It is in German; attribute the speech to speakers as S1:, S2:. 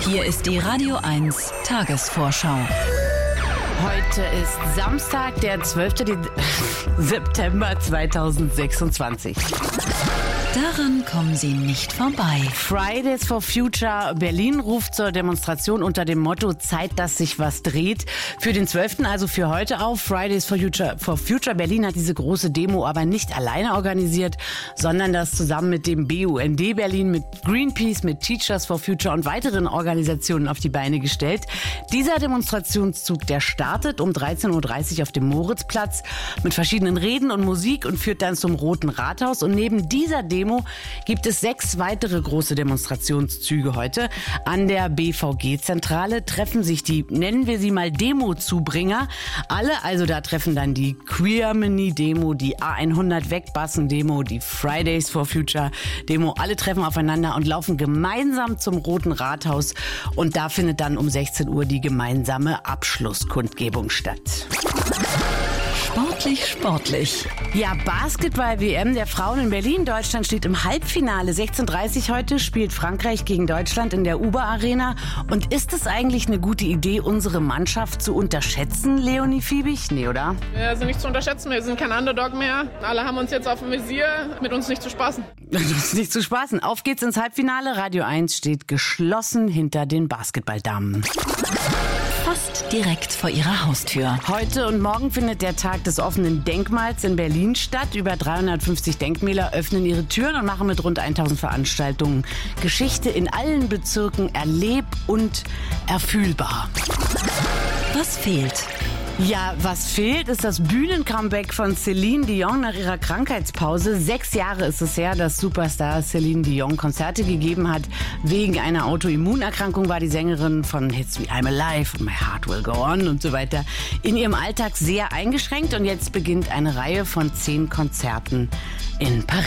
S1: Hier ist die Radio 1 Tagesvorschau.
S2: Heute ist Samstag, der 12. September 2026.
S1: Daran kommen Sie nicht vorbei.
S2: Fridays for Future Berlin ruft zur Demonstration unter dem Motto Zeit, dass sich was dreht. Für den 12., also für heute auf. Fridays for Future Berlin hat diese große Demo aber nicht alleine organisiert, sondern das zusammen mit dem BUND Berlin, mit Greenpeace, mit Teachers for Future und weiteren Organisationen auf die Beine gestellt. Dieser Demonstrationszug, der startet um 13.30 Uhr auf dem Moritzplatz mit verschiedenen Reden und Musik und führt dann zum Roten Rathaus. Und neben dieser Demo gibt es 6 weitere große Demonstrationszüge heute. An der BVG-Zentrale treffen sich die, nennen wir sie mal Demo-Zubringer, alle. Also da treffen dann die Queermany-Demo, die A100-Wegbassen-Demo, die Fridays for Future-Demo. Alle treffen aufeinander und laufen gemeinsam zum Roten Rathaus. Und da findet dann um 16 Uhr die gemeinsame Abschlusskundgebung statt.
S1: Sportlich.
S2: Ja, Basketball-WM der Frauen in Berlin. Deutschland steht im Halbfinale. 16:30 heute spielt Frankreich gegen Deutschland in der Uber-Arena. Und ist es eigentlich eine gute Idee, unsere Mannschaft zu unterschätzen, Leonie Fiebig? Nee, oder?
S3: Wir sind nicht zu unterschätzen, wir sind kein Underdog mehr. Alle haben uns jetzt auf dem Visier, mit uns nicht zu spaßen.
S2: Das ist nicht zu spaßen. Auf geht's ins Halbfinale. Radio 1 steht geschlossen hinter den Basketballdamen.
S1: Fast direkt vor Ihrer Haustür.
S2: Heute und morgen findet der Tag des offenen Denkmals in Berlin statt. Über 350 Denkmäler öffnen ihre Türen und machen mit rund 1000 Veranstaltungen Geschichte in allen Bezirken erleb- und erfühlbar.
S1: Was fehlt?
S2: Ja, was fehlt, ist das Bühnencomeback von Celine Dion nach ihrer Krankheitspause. 6 Jahre ist es her, dass Superstar Celine Dion Konzerte gegeben hat. Wegen einer Autoimmunerkrankung war die Sängerin von Hits wie I'm Alive und My Heart Will Go On und so weiter in ihrem Alltag sehr eingeschränkt. Und jetzt beginnt eine Reihe von 10 Konzerten in Paris.